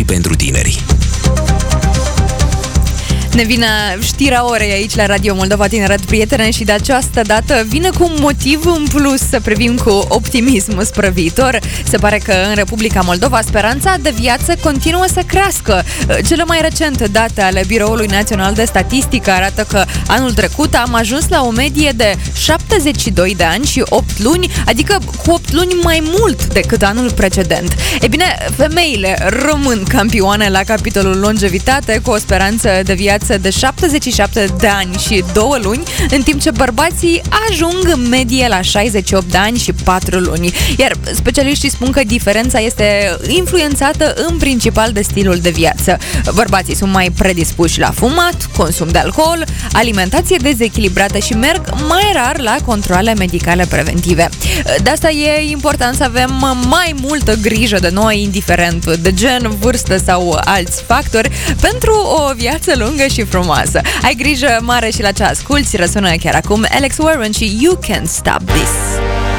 pentru tineri. Ne vine știrea orei aici la Radio Moldova Tineret, prietene, și de această dată vine cu un motiv în plus să privim cu optimism spre viitor. Se pare că în Republica Moldova speranța de viață continuă să crească. Cele mai recente date ale Biroului Național de Statistică arată că anul trecut am ajuns la o medie de 72 de ani și 8 luni, adică cu 8 luni mai mult decât anul precedent. E bine, femeile rămân campioane la capitolul longevitate, cu o speranță de viață de 77 de ani și 2 luni, în timp ce bărbații ajung în medie la 68 de ani și 4 luni. Iar specialiștii spun că diferența este influențată în principal de stilul de viață. Bărbații sunt mai predispuși la fumat, consum de alcool, alimentație dezechilibrată și merg mai rar la controale medicale preventive. De asta e important să avem mai multă grijă de noi, indiferent de gen, vârstă sau alți factori, pentru o viață lungă și frumoasă. Ai grijă mare și la ce asculti. Răsună chiar acum Alex Warren și You Can't Stop This.